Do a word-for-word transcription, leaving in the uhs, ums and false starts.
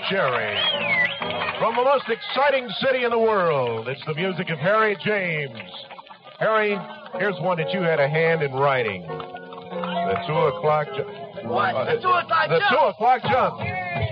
Sherry. From the most exciting city in the world, it's the music of Harry James. Harry, here's one that you had a hand in writing. The two o'clock jump. What? The two o'clock The jump? two o'clock jump.